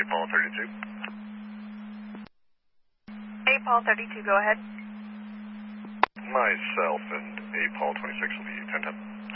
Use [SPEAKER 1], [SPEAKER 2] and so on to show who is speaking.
[SPEAKER 1] Paul 32.
[SPEAKER 2] Paul 32, go ahead.
[SPEAKER 1] Myself and Paul 26 will be 1010.